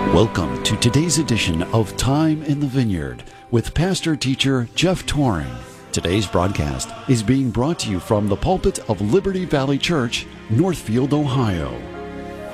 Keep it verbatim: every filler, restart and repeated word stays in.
Welcome to today's edition of Time in the Vineyard with pastor teacher Jeff Toring. Today's broadcast is being brought to you from the pulpit of Liberty Valley Church, Northfield, Ohio.